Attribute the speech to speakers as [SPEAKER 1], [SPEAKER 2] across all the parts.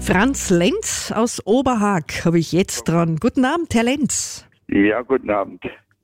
[SPEAKER 1] Franz Lenz aus Oberhaag habe ich jetzt dran. Guten Abend, Herr Lenz.
[SPEAKER 2] Ja, guten Abend.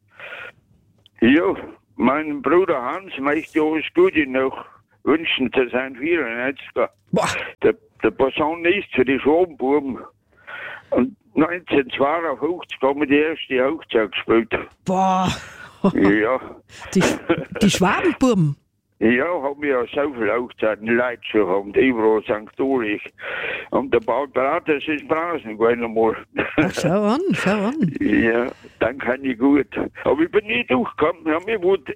[SPEAKER 2] Ja, mein Bruder Hans möchte alles Gute noch wünschen zu seinem 94er.
[SPEAKER 1] Boah.
[SPEAKER 2] Der Posaunist für die Schwabenbuben. Und 1952 haben wir die erste Hochzeit gespielt.
[SPEAKER 1] Boah.
[SPEAKER 2] Ja.
[SPEAKER 1] Die Schwabenburm.
[SPEAKER 2] Ja, haben wir ja so viele Hochzeiten Leute schon haben, überall St. Ulrich. Und der Baltratus ist draußen gewesen einmal.
[SPEAKER 1] Ach, schau an.
[SPEAKER 2] Ja, dann kann ich gut. Aber ich bin nie durchgekommen. Ja, mir wurde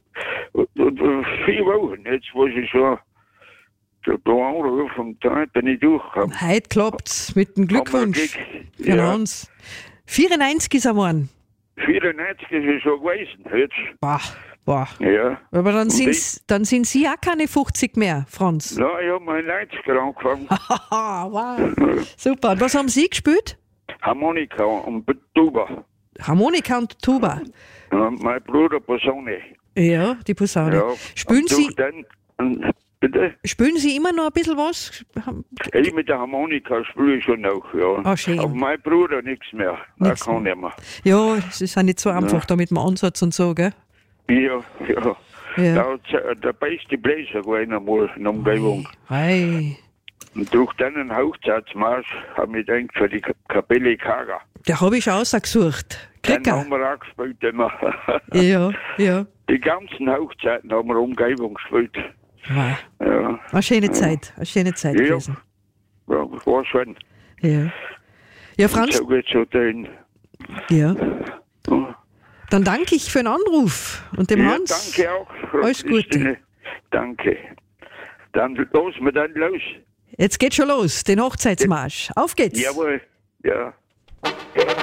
[SPEAKER 2] 4 Wochen, jetzt wo ich schon der Anruf vom Tag bin ich durchgekommen.
[SPEAKER 1] Heute klappt's mit dem Glückwunsch für
[SPEAKER 2] Ja.
[SPEAKER 1] Hans. 94 ist er geworden.
[SPEAKER 2] 94 ist es schon gewesen. Jetzt.
[SPEAKER 1] Boah.
[SPEAKER 2] Ja.
[SPEAKER 1] Aber dann
[SPEAKER 2] Und
[SPEAKER 1] sind Sie auch keine 50 mehr, Franz.
[SPEAKER 2] Na, ich habe mein 90er angefangen.
[SPEAKER 1] Wow. Super. Und was haben Sie gespielt?
[SPEAKER 2] Harmonika und Tuba.
[SPEAKER 1] Harmonika und Tuba.
[SPEAKER 2] Ja, mein Bruder Posaune.
[SPEAKER 1] Ja, die Posaune.
[SPEAKER 2] Ja.
[SPEAKER 1] Spielen
[SPEAKER 2] Und
[SPEAKER 1] Sie,
[SPEAKER 2] durch den, bitte?
[SPEAKER 1] spielen Sie immer noch ein bisschen was?
[SPEAKER 2] Ich mit der Harmonika spiele ich schon noch, ja.
[SPEAKER 1] Ah, schön.
[SPEAKER 2] Aber mein Bruder nichts mehr.
[SPEAKER 1] Nix
[SPEAKER 2] Er kann nicht mehr.
[SPEAKER 1] Ja, es ist auch nicht so einfach da mit dem Ansatz und so, gell?
[SPEAKER 2] Ja.
[SPEAKER 1] Ja.
[SPEAKER 2] Der beste Bläser gewesen einmal in der Umgebung.
[SPEAKER 1] Hey.
[SPEAKER 2] Und durch den Hochzeitsmarsch habe ich gedacht, für die Kapelle Kaga.
[SPEAKER 1] Der habe ich ausgesucht.
[SPEAKER 2] Den
[SPEAKER 1] Kricker.
[SPEAKER 2] haben wir auch gespielt immer.
[SPEAKER 1] Ja.
[SPEAKER 2] Die ganzen Hochzeiten haben wir Umgebung gespielt.
[SPEAKER 1] Wow.
[SPEAKER 2] Ja.
[SPEAKER 1] Eine schöne Zeit gewesen.
[SPEAKER 2] Ja, war schön.
[SPEAKER 1] Ja. Ja, Franz,
[SPEAKER 2] So geht's so dahin.
[SPEAKER 1] ja.
[SPEAKER 2] Ja.
[SPEAKER 1] Dann danke ich für den Anruf und dem
[SPEAKER 2] Ja,
[SPEAKER 1] Hans.
[SPEAKER 2] danke auch. Frau
[SPEAKER 1] Alles Gute.
[SPEAKER 2] Christine. Danke. Dann los.
[SPEAKER 1] Jetzt geht's schon los, den Hochzeitsmarsch. Auf geht's.
[SPEAKER 2] Jawohl. Ja.